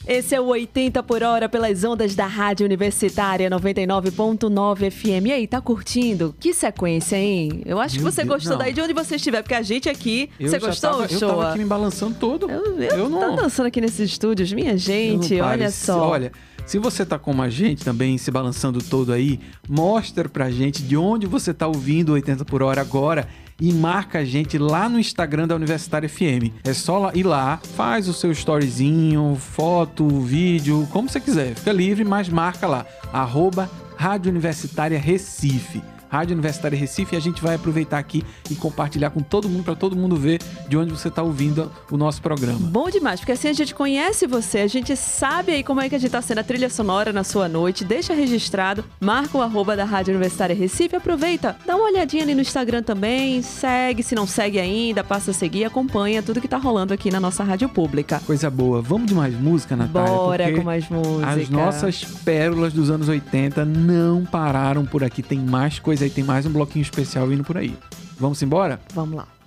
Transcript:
Esse é o 80 por hora pelas ondas da Rádio Universitária 99.9 FM. E aí, tá curtindo? Que sequência, hein? Eu acho que você gostou daí de onde você estiver, porque a gente aqui... Você gostou, Eu tava aqui me balançando todo. Eu não... Tá dançando aqui nesses estúdios, minha gente, olha só. Olha, se você tá como a gente também, se balançando todo aí, mostra pra gente de onde você tá ouvindo o 80 por hora agora e marca a gente lá no Instagram da Universitária FM. É só ir lá, faz o seu storyzinho, foto, vídeo, como você quiser. Fica livre, mas marca lá, @Rádio Universitária Recife. Rádio Universitária Recife, e a gente vai aproveitar aqui e compartilhar com todo mundo, para todo mundo ver de onde você está ouvindo o nosso programa. Bom demais, porque assim a gente conhece você, a gente sabe aí como é que a gente está sendo a trilha sonora na sua noite, deixa registrado, marca o @ da Rádio Universitária Recife, aproveita, dá uma olhadinha ali no Instagram também, segue, se não segue ainda, passa a seguir, acompanha tudo que tá rolando aqui na nossa rádio pública. Coisa boa. Vamos de mais música, Natália? Bora com mais música. As nossas pérolas dos anos 80 não pararam por aqui, tem mais coisa aí, tem mais um bloquinho especial vindo por aí. Vamos embora? Vamos lá.